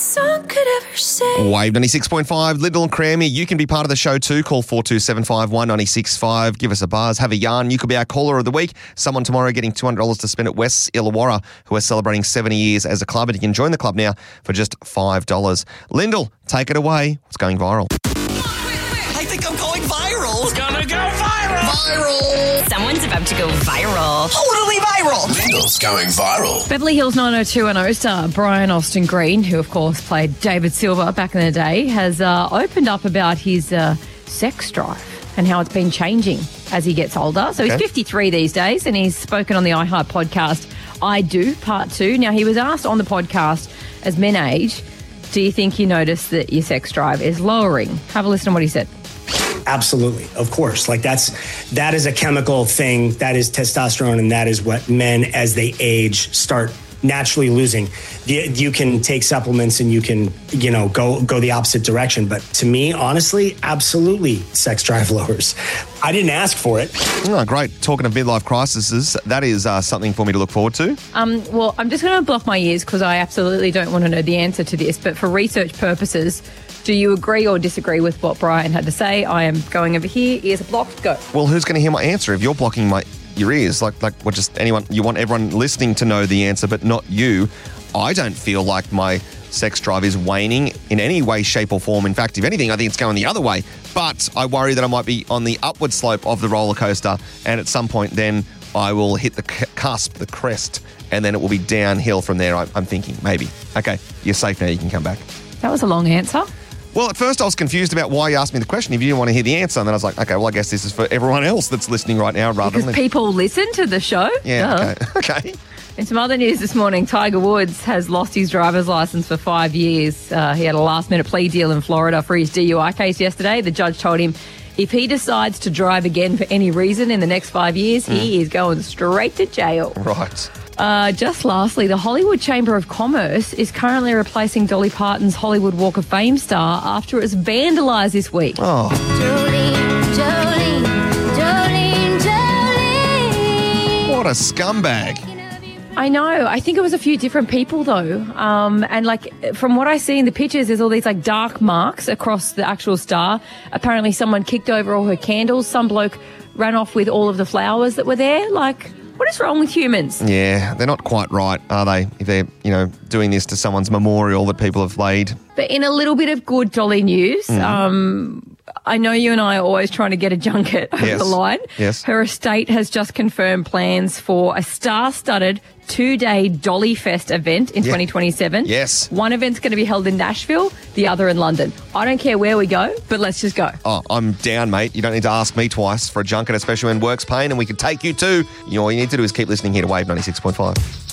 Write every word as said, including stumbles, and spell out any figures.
song could ever say. Wave ninety-six point five, Lyndall and Crammy. You can be part of the show too. Call four two seven five, one nine six five. Give us a buzz. Have a yarn. You could be our caller of the week. Someone tomorrow getting two hundred dollars to spend at West's Illawarra, who are celebrating seventy years as a club. And you can join the club now for just five dollars. Lyndall, take it away. What's going viral? I think I'm going viral. It's gonna go viral. Viral. Someone's about to go viral. Totally viral. Lyndall's going viral. Beverly Hills nine oh two one oh star Brian Austin Green, who of course played David Silver back in the day, has uh, opened up about his uh, sex drive and how it's been changing as he gets older. So Okay. he's fifty-three these days, and he's spoken on the iHeart podcast, I Do, Part two. Now, he was asked on the podcast, as men age, do you think you notice that your sex drive is lowering? Have a listen to what he said. Absolutely. Of course. Like that's, that is a chemical thing. That is testosterone. And that is what men, as they age, start naturally losing. You, you can take supplements and you can, you know, go, go the opposite direction. But to me, honestly, absolutely sex drive lowers. I didn't ask for it. Oh, great. Talking of midlife crises, that is uh, something for me to look forward to. Um, well, I'm just going to block my ears because I absolutely don't want to know the answer to this. But for research purposes, do you agree or disagree with what Brian had to say? I am going over here. Ears are blocked. Go. Well, who's going to hear my answer if you're blocking my your ears? Like, like, what? Just anyone? You want everyone listening to know the answer, but not you. I don't feel like my sex drive is waning in any way, shape, or form. In fact, if anything, I think it's going the other way. But I worry that I might be on the upward slope of the roller coaster, and at some point, then I will hit the c- cusp, the crest, and then it will be downhill from there. I, I'm thinking maybe. Okay, you're safe now. You can come back. That was a long answer. Well, at first I was confused about why you asked me the question if you didn't want to hear the answer. And then I was like, okay, well, I guess this is for everyone else that's listening right now rather Because than... people listen to the show. Yeah, Duh. okay. okay. In some other news this morning, Tiger Woods has lost his driver's license for five years. Uh, he had a last-minute plea deal in Florida for his D U I case yesterday. The judge told him if he decides to drive again for any reason in the next five years, mm. he is going straight to jail. Right. Uh, just lastly, the Hollywood Chamber of Commerce is currently replacing Dolly Parton's Hollywood Walk of Fame star after it was vandalised this week. Oh. Jolene, Jolene, Jolene, Jolene. What a scumbag. I know. I think it was a few different people, though. Um, and, like, from what I see in the pictures, there's all these, like, dark marks across the actual star. Apparently someone kicked over all her candles. Some bloke ran off with all of the flowers that were there. Like, what is wrong with humans? Yeah, they're not quite right, are they? If they're, you know, doing this to someone's memorial that people have laid. But in a little bit of good Dolly news, mm. um... I know you and I are always trying to get a junket over yes. the line. Yes. Her estate has just confirmed plans for a star-studded two-day Dolly Fest event in yeah. twenty twenty-seven. Yes. One event's going to be held in Nashville, the other in London. I don't care where we go, but let's just go. Oh, I'm down, mate. You don't need to ask me twice for a junket, especially when work's pain, and we can take you too. You know, all you need to do is keep listening here to Wave ninety-six point five.